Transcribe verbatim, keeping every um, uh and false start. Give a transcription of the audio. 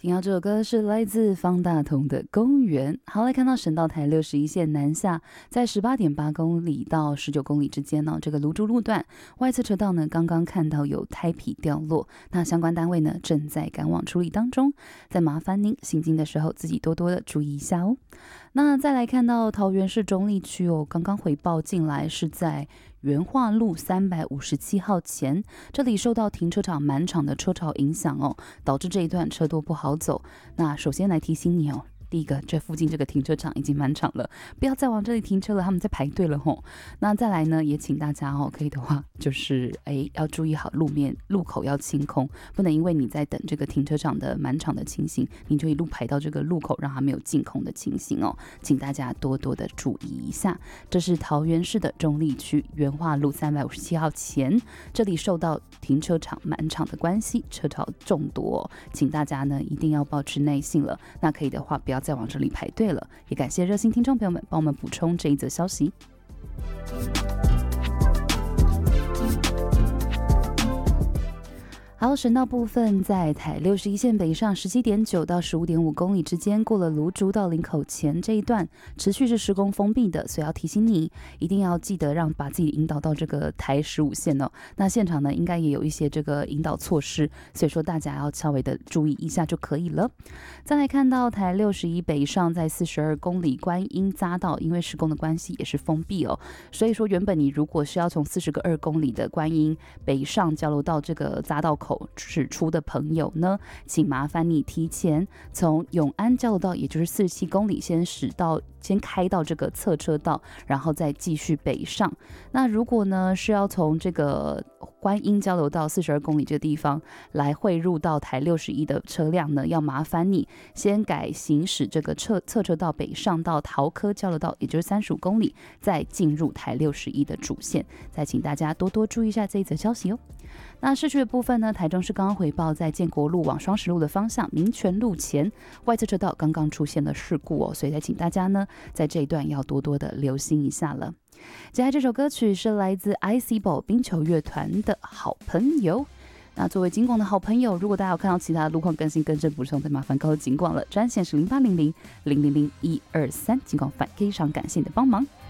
听到这首歌是来自方大同的《公园》。好，来看到省道台六十一线南下，在十八点八公里到十九公里之间呢，这个芦竹路段外侧车道呢，刚刚看到有胎皮掉落，那相关单位呢正在赶往处理当中，再麻烦您行进的时候自己多多的注意一下哦。那再来看到桃园市中坜区哦，刚刚回报进来是在元化路三百五十七号前，这里受到停车场满场的车潮影响哦，导致这一段车多不好走。那首先来提醒你哦，第一个，这附近这个停车场已经满场了，不要再往这里停车了，他们在排队了吼。那再来呢，也请大家哦，可以的话就是哎要注意好路面路口要清空，不能因为你在等这个停车场的满场的情形，你就一路排到这个路口，让它没有净空的情形哦，请大家多多的注意一下。这是桃园市的中坜区元化路三百五十七号前，这里受到停车场满场的关系，车潮众多哦，请大家呢一定要保持耐性了。那可以的话，不要再往这里排队了。也感谢热心听众朋友们帮我们补充这一则消息。好，省道部分在台六十一线北上十七点九到十五点五公里之间，过了芦竹到林口前这一段持续是施工封闭的，所以要提醒你一定要记得让把自己引导到这个台十五线哦。那现场呢应该也有一些这个引导措施，所以说大家要稍微的注意一下就可以了。再来看到台六十一北上在四十二公里观音匝道，因为施工的关系也是封闭哦，所以说原本你如果是要从四十个二公里的观音北上交流到这个匝道口驶出的朋友呢，请麻烦你提前从永安交流道，也就是四十七公里先驶到先开到这个侧车道，然后再继续北上。那如果呢是要从这个观音交流道四十二公里这个地方来汇入到台六十一的车辆呢，要麻烦你先改行驶这个侧侧车道北上到桃科交流道，也就是三十五公里，再进入台六十一的主线。再请大家多多注意一下这一则消息哦。那市区的部分呢，台中市刚刚回报在建国路往双十路的方向民权路前外侧车道刚刚出现了事故哦，所以再请大家呢在这一段要多多的留心一下了。接下来这首歌曲是来自 I C Ball 冰球乐团的好朋友。那作为警广的好朋友，如果大家有看到其他的路况更新更正补充，再麻烦告诉警广了，专线是零八零零零零零一二三，警广非常感谢你的帮忙。